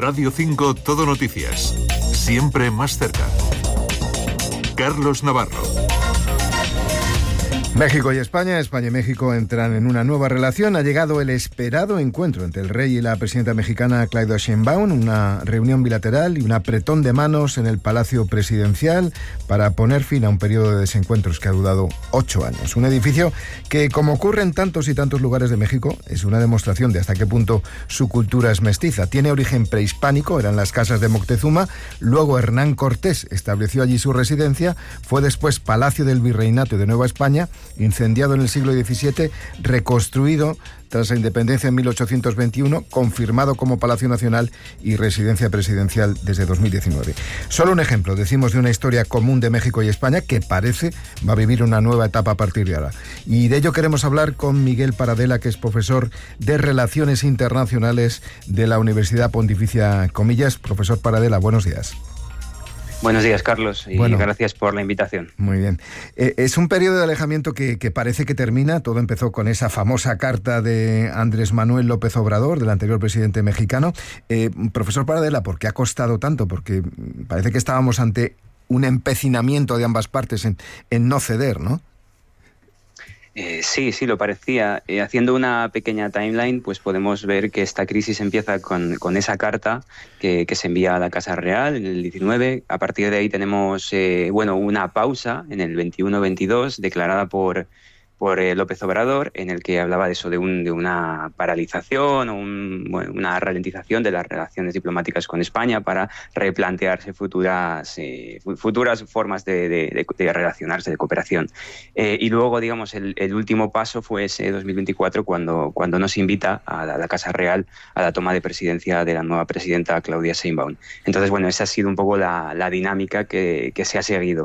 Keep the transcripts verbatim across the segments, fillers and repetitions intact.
Radio cinco Todo Noticias. Siempre más cerca. Carlos Navarro. México y España, España y México entran en una nueva relación. Ha llegado el esperado encuentro entre el rey y la presidenta mexicana Claudia Sheinbaum, una reunión bilateral y un apretón de manos en el Palacio Presidencial para poner fin a un periodo de desencuentros que ha durado ocho años. Un edificio que, como ocurre en tantos y tantos lugares de México, es una demostración de hasta qué punto su cultura es mestiza. Tiene origen prehispánico, eran las casas de Moctezuma, luego Hernán Cortés estableció allí su residencia, fue después Palacio del Virreinato de Nueva España, incendiado en el siglo diecisiete, reconstruido tras la independencia en mil ochocientos veintiuno, confirmado como Palacio Nacional y residencia presidencial desde dos mil diecinueve. Solo un ejemplo, decimos, de una historia común de México y España que parece va a vivir una nueva etapa a partir de ahora. Y de ello queremos hablar con Miguel Paradela, que es profesor de Relaciones Internacionales de la Universidad Pontificia Comillas. Profesor Paradela, buenos días. Buenos días, Carlos, y bueno, gracias por la invitación. Muy bien. Eh, es un periodo de alejamiento que, que parece que termina. Todo empezó con esa famosa carta de Andrés Manuel López Obrador, del anterior presidente mexicano. Eh, profesor Paradela, ¿por qué ha costado tanto? Porque parece que estábamos ante un empecinamiento de ambas partes en, en no ceder, ¿no? Eh, sí, sí, lo parecía. Eh, haciendo una pequeña timeline, pues podemos ver que esta crisis empieza con, con esa carta que, que se envía a la Casa Real en el diecinueve. A partir de ahí tenemos eh, bueno, una pausa en el veintiuno veintidós declarada por, por eh, López Obrador, en el que hablaba de eso, de, un, de una paralización o un, bueno, una ralentización de las relaciones diplomáticas con España para replantearse futuras, eh, futuras formas de, de, de relacionarse, de cooperación. Eh, y luego, digamos, el, el último paso fue ese dos mil veinticuatro, cuando, cuando nos invita a la, a la Casa Real a la toma de presidencia de la nueva presidenta Claudia Sheinbaum. Entonces, bueno, esa ha sido un poco la, la dinámica que, que se ha seguido.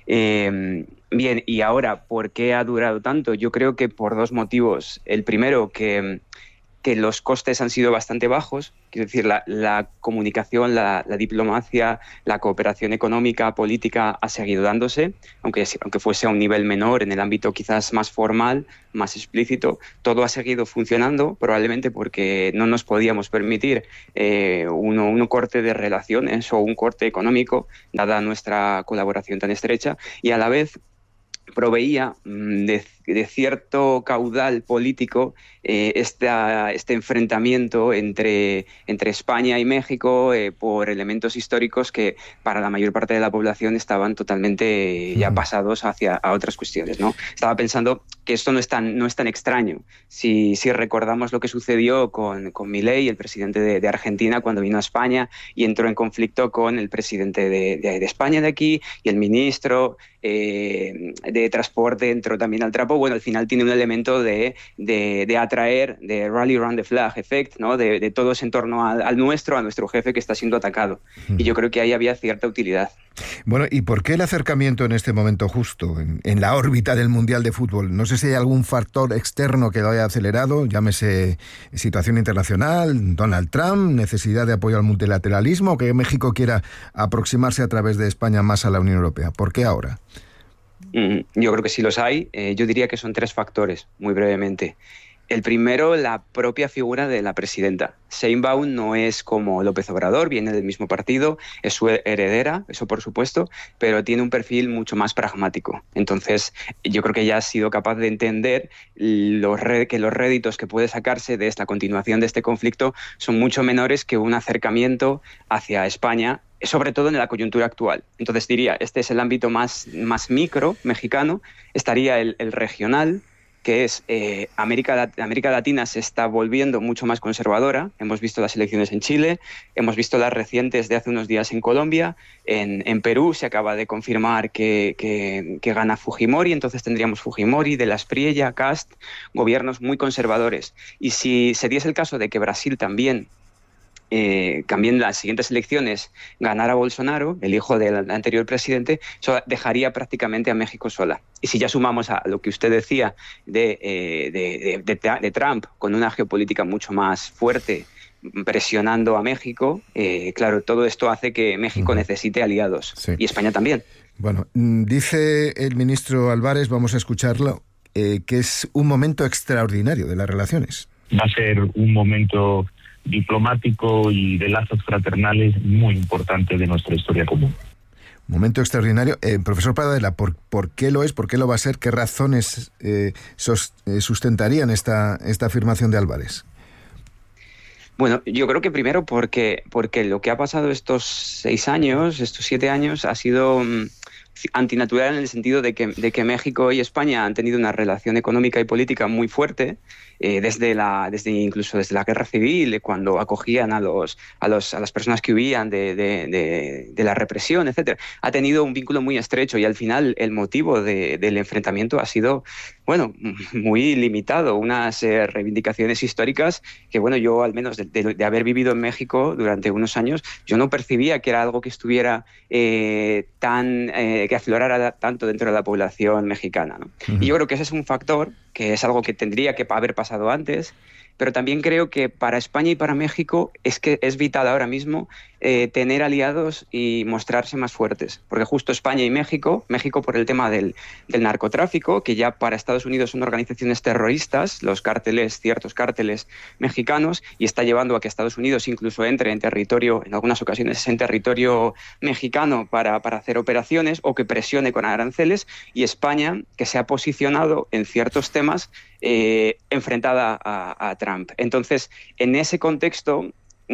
Eh, Bien, y ahora, ¿por qué ha durado tanto? Yo creo que por dos motivos. El primero, que, que los costes han sido bastante bajos, quiero decir, la, la comunicación, la, la diplomacia, la cooperación económica, política ha seguido dándose, aunque, aunque fuese a un nivel menor, en el ámbito quizás más formal, más explícito, todo ha seguido funcionando, probablemente porque no nos podíamos permitir eh, uno, un corte de relaciones o un corte económico, dada nuestra colaboración tan estrecha, y a la vez proveía de, de cierto caudal político eh, esta, este enfrentamiento entre, entre España y México eh, por elementos históricos que para la mayor parte de la población estaban totalmente eh, ya pasados hacia a otras cuestiones, ¿no? Estaba pensando que esto no es tan, no es tan extraño. Si, si recordamos lo que sucedió con, con Milei, el presidente de, de Argentina, cuando vino a España y entró en conflicto con el presidente de, de, de España de aquí y el ministro eh, de Transporte entró también al trapo. Bueno, al final tiene un elemento de, de, de atraer, de rally around the flag effect, ¿no? De, de todos en torno al, al nuestro, a nuestro jefe que está siendo atacado. Y yo creo que ahí había cierta utilidad. Bueno, ¿y por qué el acercamiento en este momento justo, en, en la órbita del Mundial de Fútbol? No sé si hay algún factor externo que lo haya acelerado, llámese situación internacional, Donald Trump, necesidad de apoyo al multilateralismo, o que México quiera aproximarse a través de España más a la Unión Europea. ¿Por qué ahora? Yo creo que sí los hay. Eh, yo diría que son tres factores, muy brevemente. El primero, la propia figura de la presidenta. Sheinbaum no es como López Obrador, viene del mismo partido, es su heredera, eso por supuesto, pero tiene un perfil mucho más pragmático. Entonces, yo creo que ella ha sido capaz de entender los re- que los réditos que puede sacarse de esta continuación de este conflicto son mucho menores que un acercamiento hacia España, sobre todo en la coyuntura actual. Entonces diría, este es el ámbito más, más micro mexicano, estaría el, el regional, que es eh, América, América Latina se está volviendo mucho más conservadora. Hemos visto las elecciones en Chile, hemos visto las recientes de hace unos días en Colombia, en, en Perú se acaba de confirmar que, que, que gana Fujimori, entonces tendríamos Fujimori, de la Espriella, Cast, gobiernos muy conservadores. Y si se diese el caso de que Brasil también Eh, también las siguientes elecciones ganara Bolsonaro, el hijo del anterior presidente, eso dejaría prácticamente a México sola. Y si ya sumamos a lo que usted decía de, eh, de, de, de, de Trump, con una geopolítica mucho más fuerte, presionando a México, eh, claro, todo esto hace que México uh-huh. necesite aliados, sí. Y España también. Bueno, dice el ministro Álvarez, vamos a escucharlo, eh, que es un momento extraordinario de las relaciones. Va a ser un momento diplomático y de lazos fraternales muy importante de nuestra historia común. Momento extraordinario. Eh, profesor Paradela, ¿por, ¿por qué lo es? ¿Por qué lo va a ser? ¿Qué razones eh, sos, eh, sustentarían esta, esta afirmación de Álvarez? Bueno, yo creo que primero porque, porque lo que ha pasado estos seis años, estos siete años, ha sido um, antinatural en el sentido de que, de que México y España han tenido una relación económica y política muy fuerte, eh, desde la, desde incluso desde la guerra civil, cuando acogían a los, a los, a las personas que huían de, de, de, de la represión, etcétera. Ha tenido un vínculo muy estrecho y al final el motivo de, del enfrentamiento ha sido, bueno, muy limitado, unas eh, reivindicaciones históricas que, bueno, yo al menos de, de, de haber vivido en México durante unos años, yo no percibía que era algo que estuviera eh, tan, eh, que aflorara tanto dentro de la población mexicana, ¿no? Uh-huh. Y yo creo que ese es un factor, que es algo que tendría que haber pasado antes, pero también creo que para España y para México es que es vital ahora mismo eh, tener aliados y mostrarse más fuertes, porque justo España y México, México por el tema del, del narcotráfico, que ya para Estados Unidos son organizaciones terroristas, los cárteles, ciertos cárteles mexicanos, y está llevando a que Estados Unidos incluso entre en territorio, en algunas ocasiones en territorio mexicano para, para hacer operaciones o que presione con aranceles, y España que se ha posicionado en ciertos temas eh, enfrentada a, a Trump. Entonces, en ese contexto,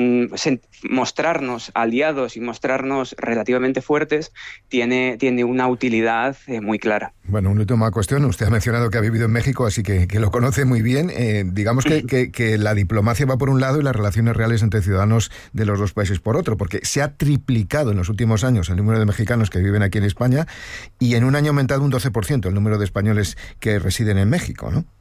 mostrarnos aliados y mostrarnos relativamente fuertes tiene, tiene una utilidad eh, muy clara. Bueno, una última cuestión. Usted ha mencionado que ha vivido en México, así que, que lo conoce muy bien. Eh, digamos que, que, que la diplomacia va por un lado y las relaciones reales entre ciudadanos de los dos países por otro, porque se ha triplicado en los últimos años el número de mexicanos que viven aquí en España y en un año ha aumentado un doce por ciento el número de españoles que residen en México, ¿no?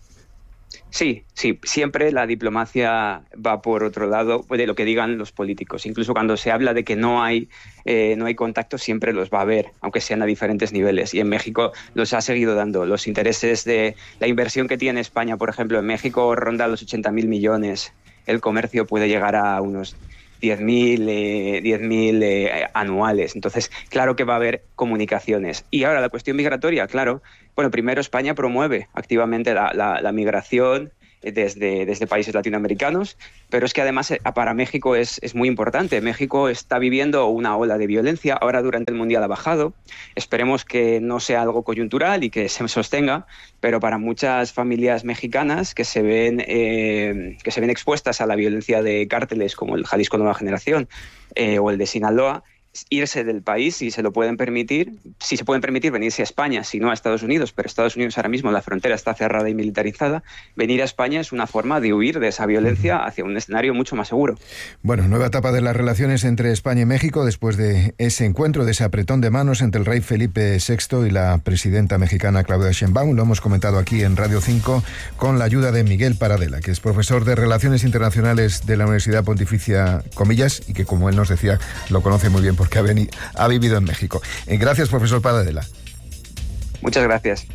Sí, sí, siempre la diplomacia va por otro lado de lo que digan los políticos. Incluso cuando se habla de que no hay, eh, no hay contacto, siempre los va a haber, aunque sean a diferentes niveles. Y en México los ha seguido dando. Los intereses de la inversión que tiene España, por ejemplo, en México ronda los ochenta mil millones. El comercio puede llegar a unos diez mil eh, eh, anuales. Entonces, claro que va a haber comunicaciones. Y ahora la cuestión migratoria, claro. Bueno, primero España promueve activamente la, la, la migración desde, desde países latinoamericanos, pero es que además para México es, es muy importante. México está viviendo una ola de violencia, ahora durante el Mundial ha bajado. Esperemos que no sea algo coyuntural y que se sostenga, pero para muchas familias mexicanas que se ven, eh, que se ven expuestas a la violencia de cárteles como el Jalisco Nueva Generación eh, o el de Sinaloa, irse del país, si se lo pueden permitir, si se pueden permitir venirse a España, si no a Estados Unidos, pero Estados Unidos ahora mismo la frontera está cerrada y militarizada, venir a España es una forma de huir de esa violencia hacia un escenario mucho más seguro. Bueno, nueva etapa de las relaciones entre España y México después de ese encuentro, de ese apretón de manos entre el rey Felipe sexto y la presidenta mexicana Claudia Sheinbaum. Lo hemos comentado aquí en Radio cinco con la ayuda de Miguel Paradela, que es profesor de Relaciones Internacionales de la Universidad Pontificia Comillas y que, como él nos decía, lo conoce muy bien porque ha, venido, ha vivido en México. Eh, gracias, profesor Paradela. Muchas gracias.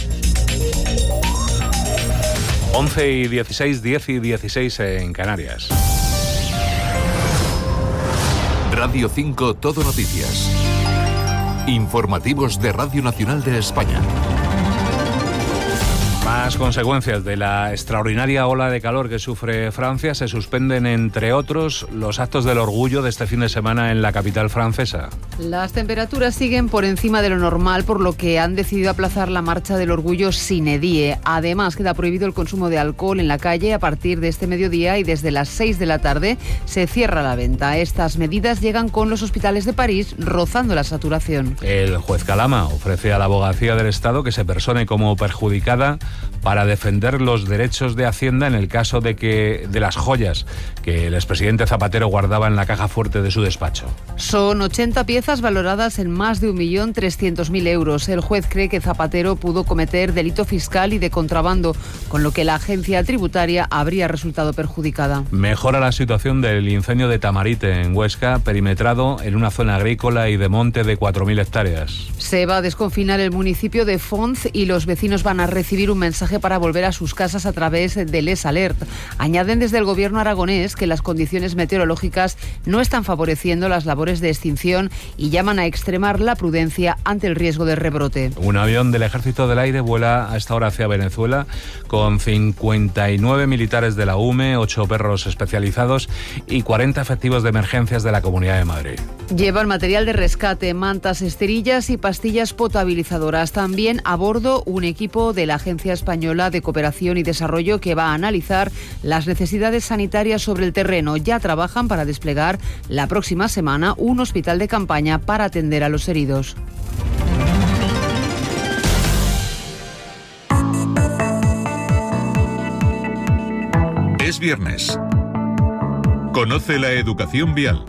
once y dieciséis, diez y dieciséis en Canarias. Radio cinco Todo Noticias. Informativos de Radio Nacional de España. Más consecuencias de la extraordinaria ola de calor que sufre Francia. Se suspenden, entre otros, los actos del orgullo de este fin de semana en la capital francesa. Las temperaturas siguen por encima de lo normal, por lo que han decidido aplazar la marcha del orgullo sine die. Además, queda prohibido el consumo de alcohol en la calle a partir de este mediodía y desde las seis de la tarde se cierra la venta. Estas medidas llegan con los hospitales de París rozando la saturación. El juez Calama ofrece a la Abogacía del Estado que se persone como perjudicada para defender los derechos de Hacienda en el caso de que de las joyas que el expresidente Zapatero guardaba en la caja fuerte de su despacho. Son ochenta piezas valoradas en más de un millón trescientos mil euros. El juez cree que Zapatero pudo cometer delito fiscal y de contrabando, con lo que la agencia tributaria habría resultado perjudicada. Mejora la situación del incendio de Tamarite en Huesca, perimetrado en una zona agrícola y de monte de cuatro mil hectáreas. Se va a desconfinar el municipio de Fonz y los vecinos van a recibir un mensaje mensaje para volver a sus casas a través del Es Alert. Añaden desde el gobierno aragonés que las condiciones meteorológicas no están favoreciendo las labores de extinción y llaman a extremar la prudencia ante el riesgo de rebrote. Un avión del Ejército del Aire vuela a esta hora hacia Venezuela con cincuenta y nueve militares de la U M E, ocho perros especializados y cuarenta efectivos de emergencias de la Comunidad de Madrid. Llevan material de rescate, mantas, esterillas y pastillas potabilizadoras. También a bordo un equipo de la Agencia Española de Cooperación y Desarrollo que va a analizar las necesidades sanitarias sobre el terreno. Ya trabajan para desplegar la próxima semana un hospital de campaña para atender a los heridos. Es viernes. Conoce la educación vial.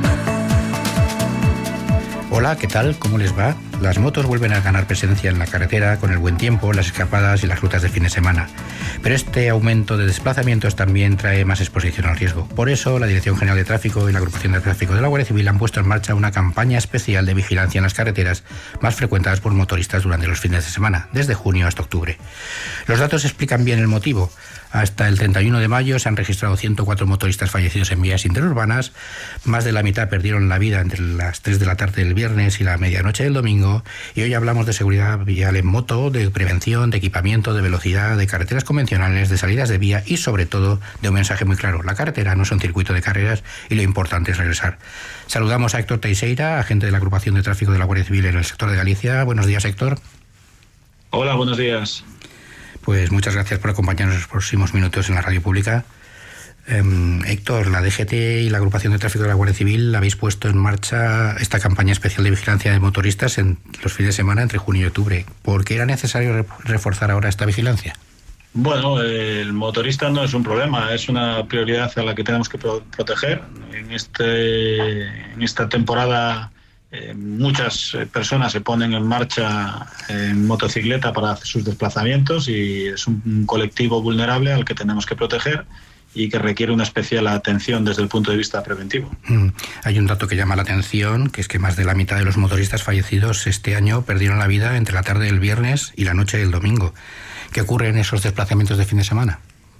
Hola, ¿qué tal? ¿Cómo les va? Las motos vuelven a ganar presencia en la carretera con el buen tiempo, las escapadas y las rutas de fin de semana. Pero este aumento de desplazamientos también trae más exposición al riesgo. Por eso, la Dirección General de Tráfico y la Agrupación de Tráfico de la Guardia Civil han puesto en marcha una campaña especial de vigilancia en las carreteras más frecuentadas por motoristas durante los fines de semana, desde junio hasta octubre. Los datos explican bien el motivo. Hasta el treinta y uno de mayo se han registrado ciento cuatro motoristas fallecidos en vías interurbanas, más de la mitad perdieron la vida entre las tres de la tarde del viernes y la medianoche del domingo, y hoy hablamos de seguridad vial en moto, de prevención, de equipamiento, de velocidad, de carreteras convencionales, de salidas de vía y sobre todo de un mensaje muy claro: la carretera no es un circuito de carreras y lo importante es regresar. Saludamos a Héctor Teixeira, agente de la Agrupación de Tráfico de la Guardia Civil en el sector de Galicia. Buenos días, Héctor. Hola, buenos días. Pues muchas gracias por acompañarnos en los próximos minutos en la radio pública. Eh, Héctor, la D G T y la Agrupación de Tráfico de la Guardia Civil habéis puesto en marcha esta campaña especial de vigilancia de motoristas en los fines de semana entre junio y octubre. ¿Por qué era necesario re- reforzar ahora esta vigilancia? Bueno, el motorista no es un problema, es una prioridad a la que tenemos que pro- proteger. En, este, en esta temporada eh, muchas personas se ponen en marcha en motocicleta para hacer sus desplazamientos y es un, un colectivo vulnerable al que tenemos que proteger y que requiere una especial atención desde el punto de vista preventivo. Mm. Hay un dato que llama la atención, que es que más de la mitad de los motoristas fallecidos este año perdieron la vida entre la tarde del viernes y la noche del domingo. ¿Qué ocurre en esos desplazamientos de fin de semana?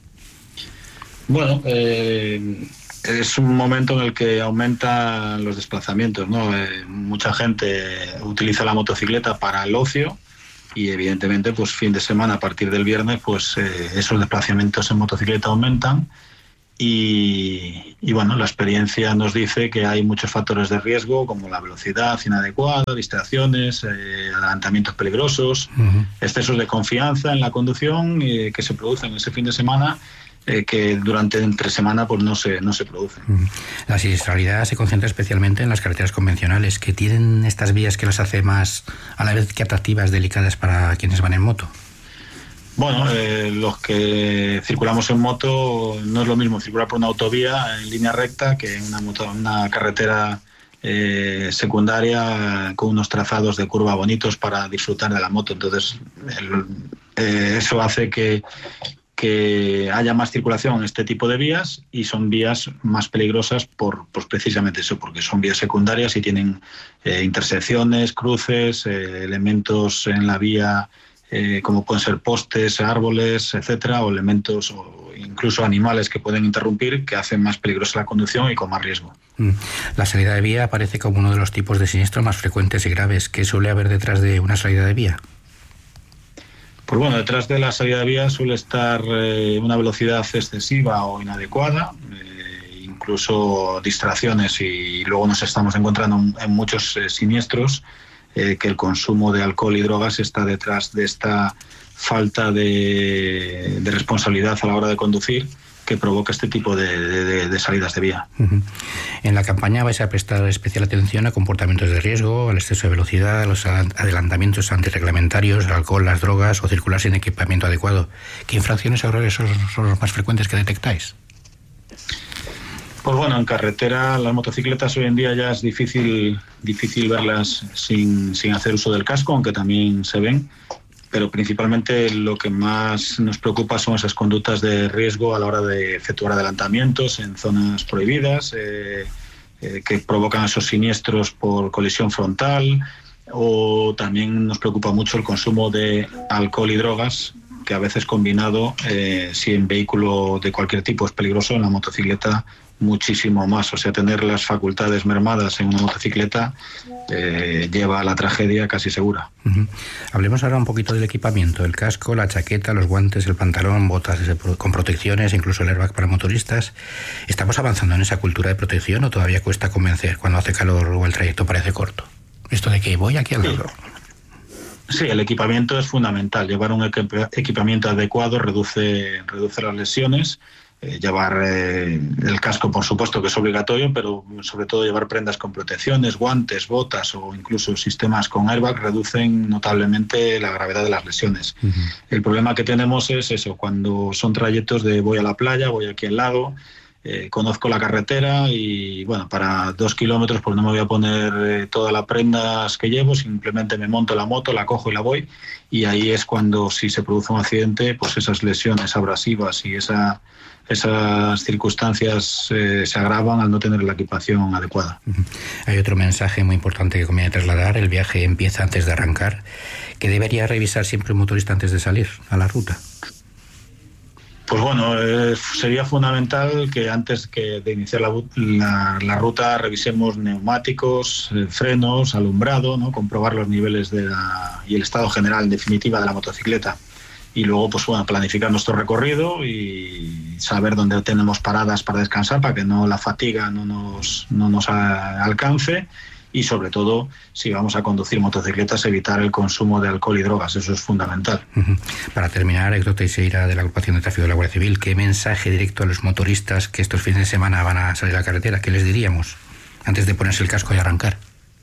Bueno, eh, es un momento en el que aumentan los desplazamientos, ¿no? Eh, mucha gente utiliza la motocicleta para el ocio y evidentemente pues fin de semana a partir del viernes pues eh, esos desplazamientos en motocicleta aumentan y, y bueno, la experiencia nos dice que hay muchos factores de riesgo como la velocidad inadecuada, distracciones, eh, adelantamientos peligrosos, uh-huh. excesos de confianza en la conducción eh, que se producen ese fin de semana eh, que durante entre semana pues no se, no se producen. Uh-huh. La siniestralidad se concentra especialmente en las carreteras convencionales que tienen estas vías que las hace más a la vez que atractivas, delicadas para quienes van en moto. Bueno, eh, los que circulamos en moto no es lo mismo circular por una autovía en línea recta que en una, moto, una carretera eh, secundaria con unos trazados de curva bonitos para disfrutar de la moto. Entonces, el, eh, eso hace que, que haya más circulación en este tipo de vías y son vías más peligrosas por pues precisamente eso, porque son vías secundarias y tienen eh, intersecciones, cruces, eh, elementos en la vía Eh, como pueden ser postes, árboles, etcétera, o elementos o incluso animales que pueden interrumpir, que hacen más peligrosa la conducción y con más riesgo. La salida de vía aparece como uno de los tipos de siniestros más frecuentes y graves. ¿Qué suele haber detrás de una salida de vía? Pues bueno, detrás de la salida de vía suele estar eh, una velocidad excesiva o inadecuada, eh, incluso distracciones, y luego nos estamos encontrando en, en muchos eh, siniestros Eh, que el consumo de alcohol y drogas está detrás de esta falta de, de responsabilidad a la hora de conducir que provoca este tipo de, de, de salidas de vía. Uh-huh. En la campaña vais a prestar especial atención a comportamientos de riesgo, al exceso de velocidad, a los adelantamientos antirreglamentarios, al alcohol, las drogas o circular sin equipamiento adecuado. ¿Qué infracciones ahora son los más frecuentes que detectáis? Pues bueno, en carretera las motocicletas hoy en día ya es difícil difícil verlas sin, sin hacer uso del casco, aunque también se ven, pero principalmente lo que más nos preocupa son esas conductas de riesgo a la hora de efectuar adelantamientos en zonas prohibidas, eh, eh, que provocan esos siniestros por colisión frontal, o también nos preocupa mucho el consumo de alcohol y drogas que a veces combinado, eh, si en vehículo de cualquier tipo es peligroso, en la motocicleta muchísimo más. O sea, tener las facultades mermadas en una motocicleta eh, lleva a la tragedia casi segura. Uh-huh. Hablemos ahora un poquito del equipamiento, el casco, la chaqueta, los guantes, el pantalón, botas con protecciones, incluso el airbag para motoristas. ¿Estamos avanzando en esa cultura de protección o todavía cuesta convencer cuando hace calor o el trayecto parece corto? Esto de que voy aquí al lado. Sí, el equipamiento es fundamental. Llevar un equipamiento adecuado reduce, reduce las lesiones. Eh, llevar eh, el casco, por supuesto, que es obligatorio, pero sobre todo llevar prendas con protecciones, guantes, botas o incluso sistemas con airbag reducen notablemente la gravedad de las lesiones. Uh-huh. El problema que tenemos es eso, cuando son trayectos de voy a la playa, voy aquí al lado, eh, conozco la carretera y bueno, para dos kilómetros pues no me voy a poner eh, todas las prendas que llevo, simplemente me monto la moto, la cojo y la voy, y ahí es cuando, si se produce un accidente, pues esas lesiones abrasivas y esa esas circunstancias eh, se agravan al no tener la equipación adecuada. Uh-huh. Hay otro mensaje muy importante que conviene trasladar: el viaje empieza antes de arrancar. ¿Qué debería revisar siempre un motorista antes de salir a la ruta? Pues bueno, eh, sería fundamental que antes que de iniciar la, la, la ruta revisemos neumáticos, eh, frenos, alumbrado, ¿no? Comprobar los niveles de la, y el estado general, en definitiva, de la motocicleta. Y luego, pues bueno, planificar nuestro recorrido y saber dónde tenemos paradas para descansar, para que no la fatiga no nos, no nos a, alcance. Y sobre todo, si vamos a conducir motocicletas, evitar el consumo de alcohol y drogas. Eso es fundamental. Uh-huh. Para terminar, Héctor Teixeira, de la Agrupación de Tráfico de la Guardia Civil, ¿qué mensaje directo a los motoristas que estos fines de semana van a salir a la carretera? ¿Qué les diríamos antes de ponerse el casco y arrancar?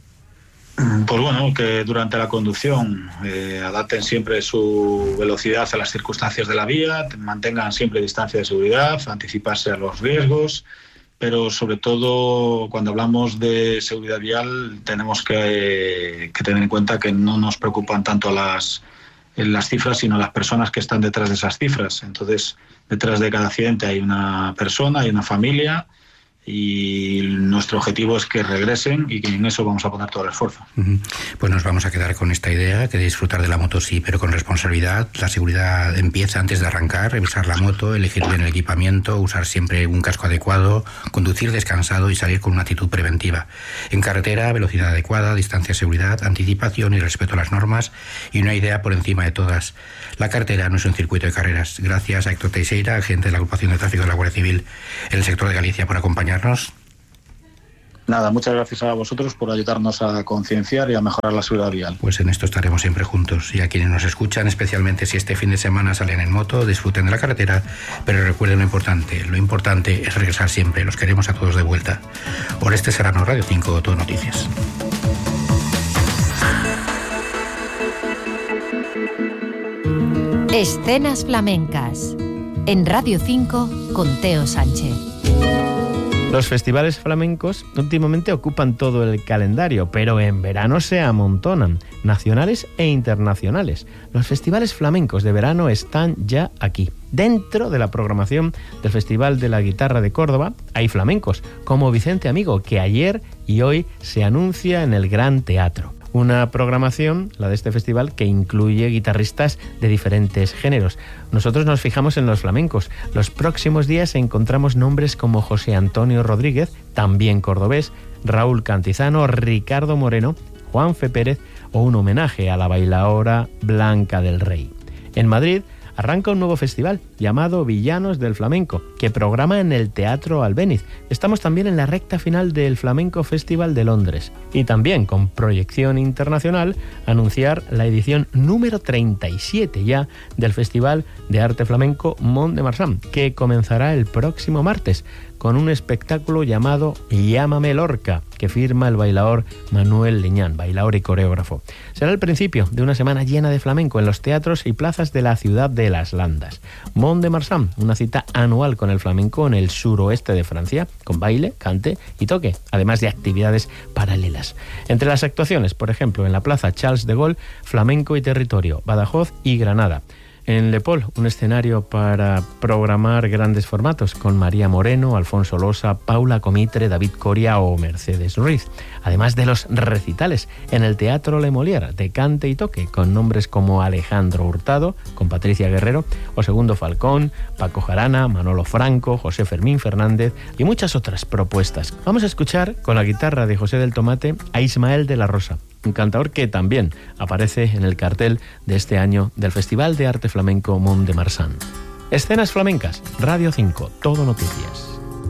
Pues bueno, que durante la conducción eh, adapten siempre su velocidad a las circunstancias de la vía, mantengan siempre distancia de seguridad, anticiparse a los riesgos, pero sobre todo cuando hablamos de seguridad vial tenemos que, que tener en cuenta que no nos preocupan tanto las, las cifras, sino las personas que están detrás de esas cifras. Entonces, detrás de cada accidente hay una persona, hay una familia, y nuestro objetivo es que regresen y que en eso vamos a poner todo el esfuerzo. Uh-huh. Pues nos vamos a quedar con esta idea, que disfrutar de la moto sí, pero con responsabilidad. La seguridad empieza antes de arrancar, revisar la moto, elegir bien el equipamiento, usar siempre un casco adecuado, conducir descansado y salir con una actitud preventiva. En carretera, velocidad adecuada, distancia de seguridad, anticipación y respeto a las normas, y una idea por encima de todas: la carretera no es un circuito de carreras. Gracias a Héctor Teixeira, agente de la Agrupación de Tráfico de la Guardia Civil en el sector de Galicia, por acompañarnos. Nada, muchas gracias a vosotros por ayudarnos a concienciar y a mejorar la seguridad vial. Pues en esto estaremos siempre juntos. Y a quienes nos escuchan, especialmente si este fin de semana salen en moto, disfruten de la carretera, pero recuerden lo importante. Lo importante es regresar siempre. Los queremos a todos de vuelta. Oreste Serrano, Radio cinco, Todo Noticias. Escenas flamencas en Radio cinco con Teo Sánchez. Los festivales flamencos últimamente ocupan todo el calendario, pero en verano se amontonan, nacionales e internacionales. Los festivales flamencos de verano están ya aquí. Dentro de la programación del Festival de la Guitarra de Córdoba hay flamencos, como Vicente Amigo, que ayer y hoy se anuncia en el Gran Teatro. Una programación, la de este festival, que incluye guitarristas de diferentes géneros. Nosotros nos fijamos en los flamencos. Los próximos días encontramos nombres como José Antonio Rodríguez, también cordobés, Raúl Cantizano, Ricardo Moreno, Juanfe Pérez o un homenaje a la bailaora Blanca del Rey. En Madrid arranca un nuevo festival llamado Villanos del Flamenco, que programa en el Teatro Albéniz. Estamos también en la recta final del Flamenco Festival de Londres. Y también, con proyección internacional, anunciar la edición número treinta y siete ya del Festival de Arte Flamenco Mont de Marsan, que comenzará el próximo martes con un espectáculo llamado Llámame Lorca, que firma el bailaor Manuel Leñán, bailaor y coreógrafo. Será el principio de una semana llena de flamenco en los teatros y plazas de la ciudad de Las Landas. Mont de Marsan, una cita anual con el flamenco en el suroeste de Francia, con baile, cante y toque, además de actividades paralelas. Entre las actuaciones, por ejemplo, en la plaza Charles de Gaulle, flamenco y territorio, Badajoz y Granada. En Le Pol, un escenario para programar grandes formatos con María Moreno, Alfonso Losa, Paula Comitre, David Coria o Mercedes Ruiz. Además de los recitales en el Teatro Le Molière de cante y toque con nombres como Alejandro Hurtado, con Patricia Guerrero, o Segundo Falcón, Paco Jarana, Manolo Franco, José Fermín Fernández y muchas otras propuestas. Vamos a escuchar con la guitarra de José del Tomate a Ismael de la Rosa, un cantador que también aparece en el cartel de este año del Festival de Arte Flamenco Mont de Marsan. Escenas flamencas, Radio cinco, Todo Noticias.